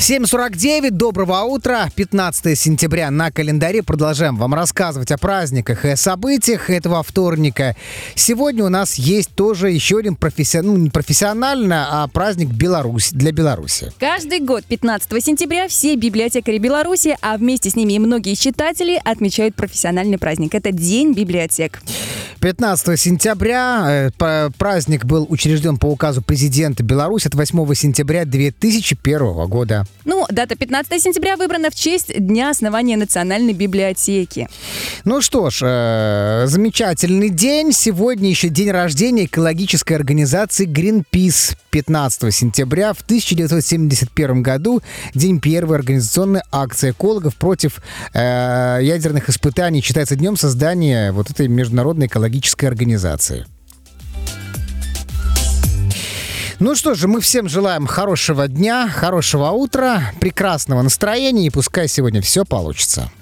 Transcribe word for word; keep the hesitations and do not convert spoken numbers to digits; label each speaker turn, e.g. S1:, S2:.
S1: семь сорок девять, доброго утра, пятнадцатое сентября на календаре. Продолжаем вам рассказывать о праздниках и событиях этого вторника. Сегодня у нас есть тоже еще один профессиональный, ну, не профессионально, а праздник Беларусь, для Беларуси.
S2: Каждый год пятнадцатого сентября все библиотекари Беларуси, а вместе с ними и многие читатели, отмечают профессиональный праздник. Это День библиотек.
S1: пятнадцатого сентября э, праздник был учрежден по указу президента Беларуси от восьмого сентября две тысячи первого года.
S2: Ну, дата пятнадцатого сентября выбрана в честь Дня основания Национальной библиотеки.
S1: Ну что ж, э, замечательный день. Сегодня еще день рождения экологической организации Greenpeace. пятнадцатого сентября в тысяча девятьсот семьдесят первом году день первой организационной акции экологов против э, ядерных испытаний считается днем создания вот этой международной экологической организации. Ну что же, мы всем желаем хорошего дня, хорошего утра, прекрасного настроения, и пускай сегодня все получится.